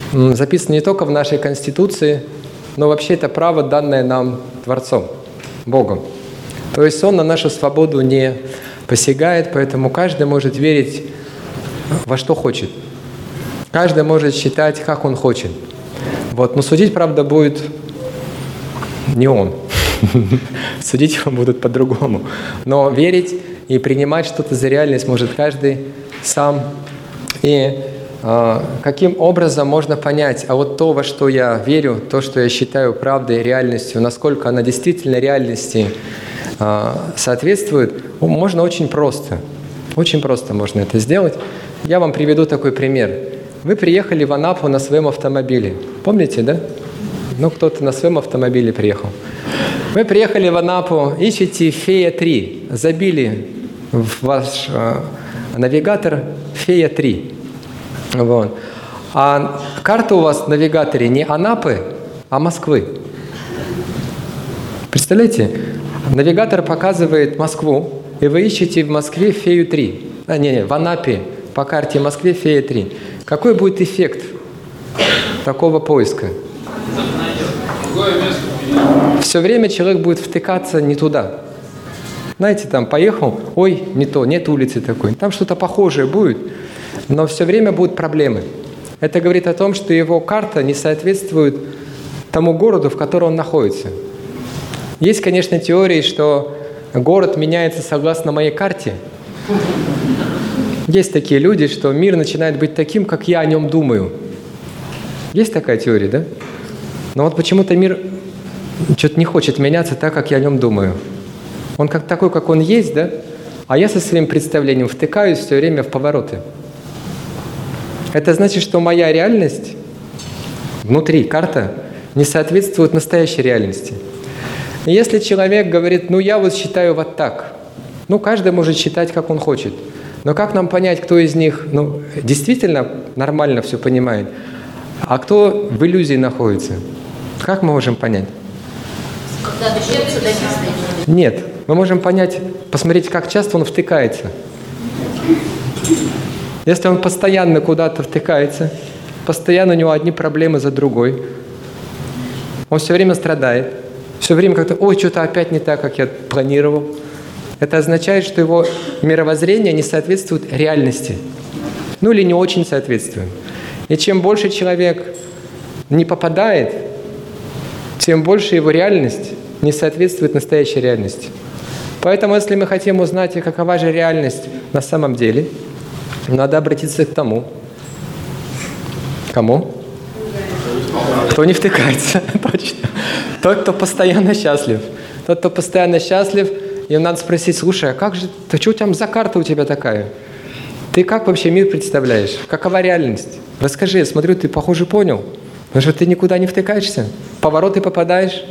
записано не только в нашей Конституции, но вообще это право, данное нам Творцом, Богом. То есть Он на нашу свободу не посягает, поэтому каждый может верить во что хочет. Каждый может считать, как он хочет. Вот. Но судить, правда, будет не он. Судить его будут по-другому. Но верить и принимать что-то за реальность может каждый сам. И каким образом можно понять, а вот то, во что я верю, то, что я считаю правдой, реальностью, насколько она действительно реальности соответствует, можно очень просто. Очень просто можно это сделать. Я вам приведу такой пример. Вы приехали в Анапу на своем автомобиле. Помните, да? Ну, кто-то на своем автомобиле приехал. Вы приехали в Анапу, ищете Фея-3. Забили в ваш навигатор Фея-3. Вот. А карта у вас в навигаторе не Анапы, а Москвы. Представляете? Навигатор показывает Москву, и вы ищете в Москве Фею-3. В Анапе по карте Москве Фея-3. Какой будет эффект такого поиска? Все время человек будет втыкаться не туда. Знаете, там поехал, ой, не то, нет улицы такой. Там что-то похожее будет, но все время будут проблемы. Это говорит о том, что его карта не соответствует тому городу, в котором он находится. Есть, конечно, теории, что город меняется согласно моей карте. Есть такие люди, что мир начинает быть таким, как я о нем думаю. Есть такая теория, да? Но вот почему-то мир что-то не хочет меняться так, как я о нем думаю. Он как такой, как он есть, да? А я со своим представлением втыкаюсь все время в повороты. Это значит, что моя реальность, внутри карта, не соответствует настоящей реальности. И если человек говорит, ну я вот считаю вот так, ну каждый может считать, как он хочет. Но как нам понять, кто из них действительно нормально все понимает, а кто в иллюзии находится? Как мы можем понять? Когда дощечка написано? Нет. Мы можем понять, посмотреть, как часто он втыкается. Если он постоянно куда-то втыкается, постоянно у него одни проблемы за другой, он все время страдает, все время как-то, ой, что-то опять не так, как я планировал. Это означает, что его мировоззрение не соответствует реальности. Ну или не очень соответствует. И чем больше человек не попадает, тем больше его реальность не соответствует настоящей реальности. Поэтому, если мы хотим узнать, какова же реальность на самом деле, надо обратиться к тому. Кому? Кто не втыкается. Точно. Тот, кто постоянно счастлив. Тот, кто постоянно счастлив, им надо спросить, слушай, а как же, что там за карта у тебя такая? Ты как вообще мир представляешь? Какова реальность? Расскажи, я смотрю, ты, похоже, понял. Потому что ты никуда не втыкаешься. В повороты попадаешь.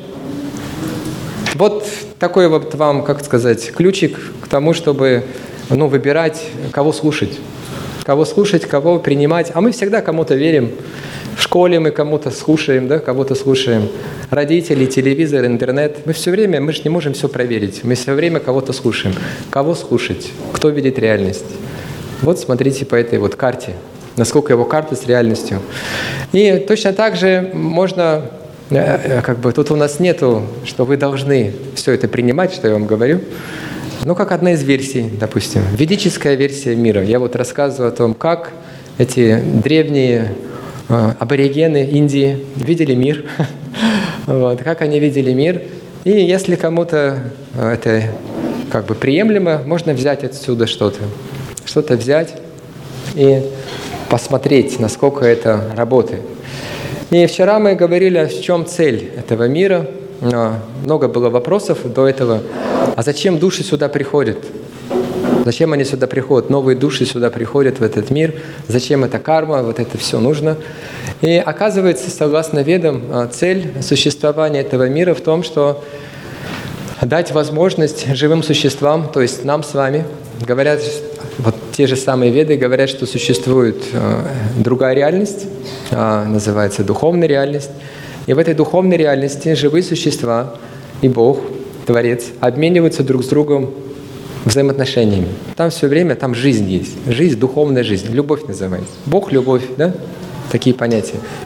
Вот такой вот вам, как сказать, ключик к тому, чтобы выбирать, кого слушать. Кого слушать, кого принимать. А мы всегда кому-то верим. В школе мы кому-то слушаем, да, кого-то слушаем. Родители, телевизор, интернет. Мы все время, мы же не можем все проверить. Мы все время кого-то слушаем. Кого слушать? Кто видит реальность? Вот смотрите по этой вот карте. Насколько его карта с реальностью. И точно так же можно, тут у нас нету, что вы должны все это принимать, что я вам говорю. Ну, как одна из версий, допустим, ведическая версия мира. Я вот рассказываю о том, как эти древние аборигены Индии видели мир, вот, как они видели мир. И если кому-то это приемлемо, можно взять отсюда что-то взять и посмотреть, насколько это работает. И вчера мы говорили, в чем цель этого мира. Много было вопросов до этого. А зачем души сюда приходят? Зачем они сюда приходят? Новые души сюда приходят в этот мир. Зачем эта карма? Вот это все нужно. И оказывается, согласно ведам, цель существования этого мира в том, что дать возможность живым существам, то есть нам с вами, говорят, вот те же самые веды говорят, что существует другая реальность, называется духовная реальность. И в этой духовной реальности живые существа и Бог, Творец, обмениваются друг с другом взаимоотношениями. Там все время, там жизнь есть. Жизнь, духовная жизнь. Любовь называется. Бог, любовь, да? Такие понятия.